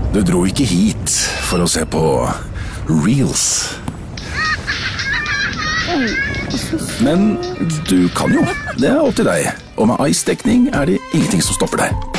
Du dro ikke hit for å se på Reels. Men du kan jo. Det er opp til deg. Og med Ice-dekning er det ingenting som stopper deg.